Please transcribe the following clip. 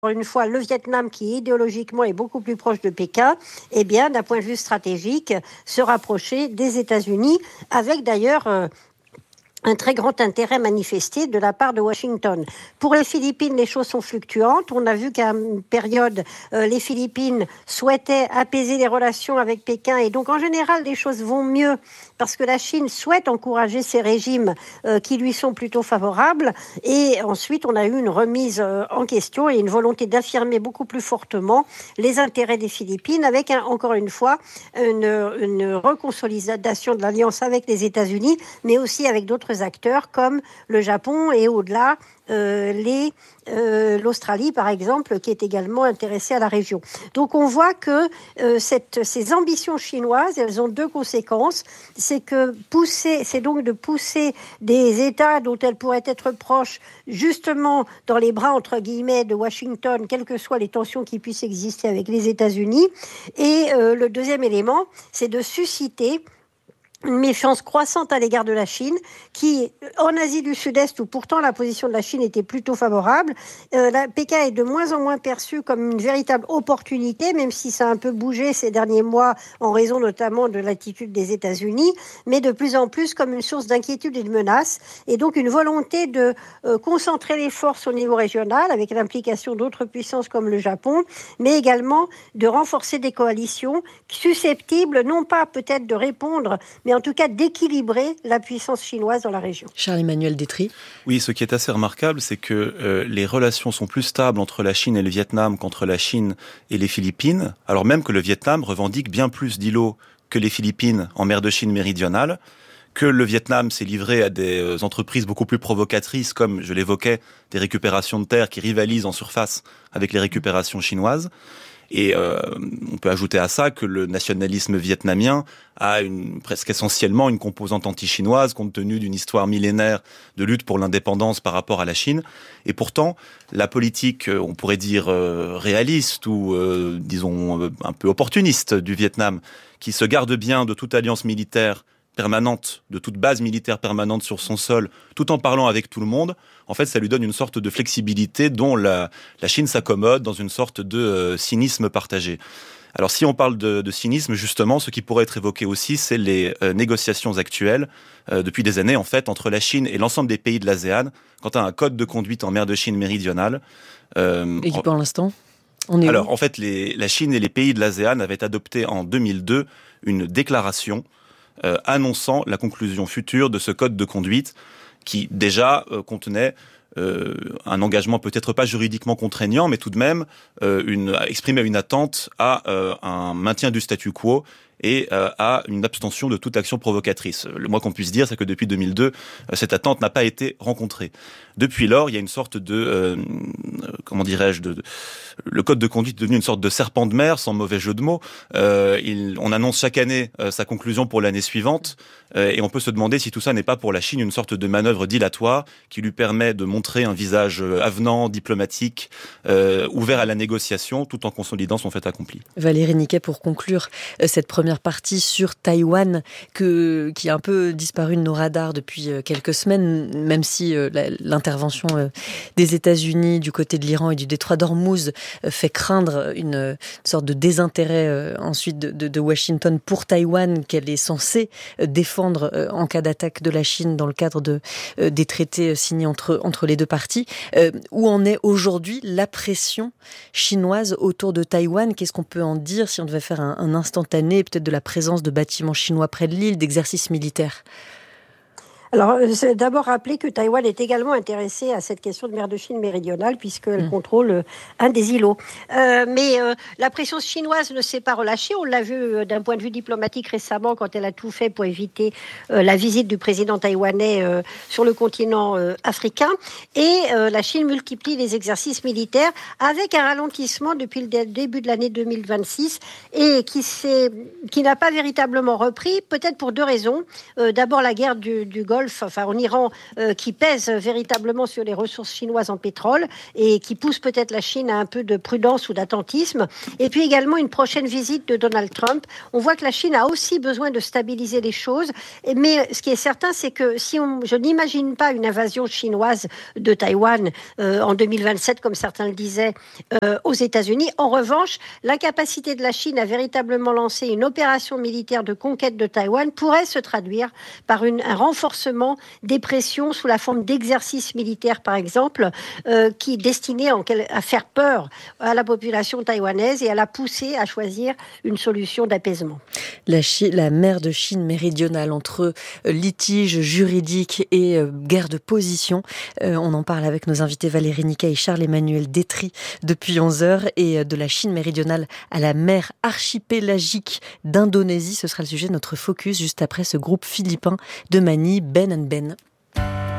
une fois, le Vietnam, qui idéologiquement est beaucoup plus proche de Pékin, eh bien, d'un point de vue stratégique, se rapprocher des États-Unis, avec d'ailleurs un très grand intérêt manifesté de la part de Washington. Pour les Philippines, les choses sont fluctuantes. On a vu qu'à une période, les Philippines souhaitaient apaiser les relations avec Pékin. Et donc, en général, les choses vont mieux parce que la Chine souhaite encourager ces régimes qui lui sont plutôt favorables. Et ensuite, on a eu une remise en question et une volonté d'affirmer beaucoup plus fortement les intérêts des Philippines avec, encore une fois, une reconsolidation de l'alliance avec les États-Unis, mais aussi avec d'autres acteurs comme le Japon et au-delà l'Australie par exemple, qui est également intéressée à la région. Donc on voit que ces ambitions chinoises, elles ont deux conséquences. C'est donc de pousser des États dont elles pourraient être proches justement dans les bras entre guillemets de Washington, quelles que soient les tensions qui puissent exister avec les États-Unis. Et le deuxième élément, c'est de susciter une méfiance croissante à l'égard de la Chine, qui, en Asie du Sud-Est, où pourtant la position de la Chine était plutôt favorable, Pékin est de moins en moins perçu comme une véritable opportunité, même si ça a un peu bougé ces derniers mois, en raison notamment de l'attitude des États-Unis, mais de plus en plus comme une source d'inquiétude et de menace, et donc une volonté de concentrer les forces au niveau régional, avec l'implication d'autres puissances comme le Japon, mais également de renforcer des coalitions susceptibles, non pas peut-être de répondre, mais en tout cas d'équilibrer la puissance chinoise dans la région. Charles-Emmanuel Détry. Oui, ce qui est assez remarquable, c'est que les relations sont plus stables entre la Chine et le Vietnam qu'entre la Chine et les Philippines, alors même que le Vietnam revendique bien plus d'îlots que les Philippines en mer de Chine méridionale, que le Vietnam s'est livré à des entreprises beaucoup plus provocatrices, comme je l'évoquais, des récupérations de terres qui rivalisent en surface avec les récupérations chinoises. Et on peut ajouter à ça que le nationalisme vietnamien a presque essentiellement une composante anti-chinoise, compte tenu d'une histoire millénaire de lutte pour l'indépendance par rapport à la Chine. Et pourtant, la politique, on pourrait dire réaliste ou disons un peu opportuniste du Vietnam, qui se garde bien de toute alliance militaire permanente, de toute base militaire permanente sur son sol, tout en parlant avec tout le monde, en fait, ça lui donne une sorte de flexibilité dont la Chine s'accommode dans une sorte de cynisme partagé. Alors, si on parle de cynisme, justement, ce qui pourrait être évoqué aussi, c'est les négociations actuelles, depuis des années, en fait, entre la Chine et l'ensemble des pays de l'ASEAN, quant à un code de conduite en mer de Chine méridionale. Et qui, pour l'instant, en fait, la Chine et les pays de l'ASEAN avaient adopté en 2002 une déclaration annonçant la conclusion future de ce code de conduite qui déjà contenait un engagement peut-être pas juridiquement contraignant, mais tout de même exprimait une attente à un maintien du statu quo et à une abstention de toute action provocatrice. Le moins qu'on puisse dire, c'est que depuis 2002, cette attente n'a pas été rencontrée. Depuis lors, il y a une sorte de, le code de conduite est devenu une sorte de serpent de mer, sans mauvais jeu de mots. On annonce chaque année sa conclusion pour l'année suivante, et on peut se demander si tout ça n'est pas pour la Chine une sorte de manœuvre dilatoire qui lui permet de montrer un visage avenant, diplomatique, ouvert à la négociation, tout en consolidant son fait accompli. Valérie Niquet, pour conclure cette première partie sur Taïwan, qui a un peu disparu de nos radars depuis quelques semaines, même si l'intervention des États-Unis du côté de l'Iran et du détroit d'Ormuz fait craindre une sorte de désintérêt ensuite de Washington pour Taïwan, qu'elle est censée défendre en cas d'attaque de la Chine dans le cadre des traités signés entre les deux parties. Où en est aujourd'hui la pression chinoise autour de Taïwan? Qu'est-ce qu'on peut en dire si on devait faire un instantané, peut-être de la présence de bâtiments chinois près de l'île, d'exercices militaires? Alors, c'est d'abord rappeler que Taïwan est également intéressée à cette question de mer de Chine méridionale, puisqu'elle contrôle un des îlots. Mais la pression chinoise ne s'est pas relâchée. On l'a vu d'un point de vue diplomatique récemment, quand elle a tout fait pour éviter la visite du président taïwanais sur le continent africain. Et la Chine multiplie les exercices militaires avec un ralentissement depuis le début de l'année 2026 et qui n'a pas véritablement repris, peut-être pour deux raisons. D'abord, la guerre du Golfe Golfe, enfin en Iran, qui pèse véritablement sur les ressources chinoises en pétrole et qui pousse peut-être la Chine à un peu de prudence ou d'attentisme. Et puis également une prochaine visite de Donald Trump. On voit que la Chine a aussi besoin de stabiliser les choses. Mais ce qui est certain, c'est que je n'imagine pas une invasion chinoise de Taïwan en 2027, comme certains le disaient, aux États-Unis. En revanche, l'incapacité de la Chine à véritablement lancer une opération militaire de conquête de Taïwan pourrait se traduire par un renforcement des pressions sous la forme d'exercices militaires, par exemple, qui est destiné à faire peur à la population taïwanaise et à la pousser à choisir une solution d'apaisement. La mer de Chine méridionale, entre litiges juridiques et guerre de position. On en parle avec nos invités Valérie Niquet et Charles-Emmanuel Détry depuis 11h. Et de la Chine méridionale à la mer archipélagique d'Indonésie, ce sera le sujet de notre focus juste après ce groupe philippin de Manille, Ben and Ben.